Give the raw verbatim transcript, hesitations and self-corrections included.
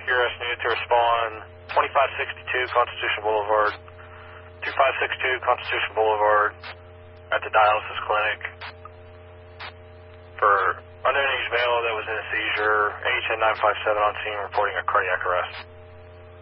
arrest needed to respond twenty-five sixty-two Constitution Boulevard, twenty-five sixty-two Constitution Boulevard at the dialysis clinic for underage male that was in a seizure, A H N nine five seven on scene reporting a cardiac arrest.